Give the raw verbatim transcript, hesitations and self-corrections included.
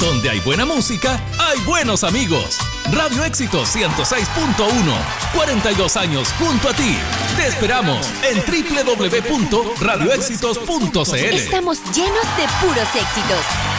Donde hay buena música, hay buenos amigos. Radio Éxitos ciento seis punto uno. cuarenta y dos años junto a ti. Te esperamos en doble u doble u doble u punto radio éxitos punto c l. Estamos llenos de puros éxitos.